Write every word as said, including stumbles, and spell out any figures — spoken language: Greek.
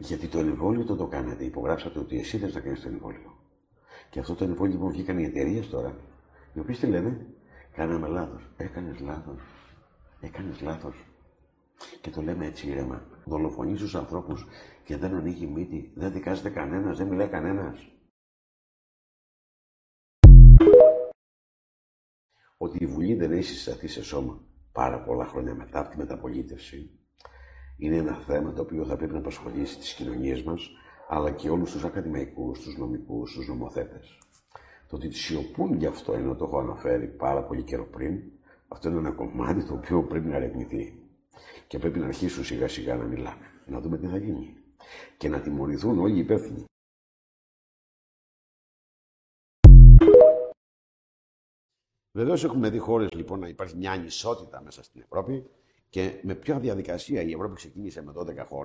Γιατί το εμβόλιο το το κάνετε. Υπογράψατε ότι εσύ θες να κάνεις το εμβόλιο. Και αυτό το εμβόλιο λοιπόν βγήκαν οι εταιρείες τώρα, οι οποίες τι λένε, κάναμε λάθος. Έκανες λάθος. Έκανες λάθος. Και το λέμε έτσι ήρεμα. Δολοφονείς τους ανθρώπους και δεν ανοίγει μύτη. Δεν δικάζεται κανένας, δεν μιλάει κανένας. Ότι η Βουλή δεν έχει συσταθεί σε σώμα πάρα πολλά χρόνια μετά από τη μεταπολίτευση είναι ένα θέμα το οποίο θα πρέπει να απασχολήσει τις κοινωνίες μας, αλλά και όλους τους ακαδημαϊκούς, τους νομικούς, τους νομοθέτες. Το ότι σιωπούν γι' αυτό, ενώ το έχω αναφέρει πάρα πολύ καιρό πριν, αυτό είναι ένα κομμάτι το οποίο πρέπει να ερευνηθεί. Και πρέπει να αρχίσουν σιγά σιγά να μιλάνε, να δούμε τι θα γίνει. Και να τιμωρηθούν όλοι οι υπεύθυνοι. Βεβαίως έχουμε δει χώρες λοιπόν να υπάρχει μια ανισότητα μέσα στην Ευρώπη και με ποια διαδικασία η Ευρώπη ξεκίνησε με δώδεκα χώρες.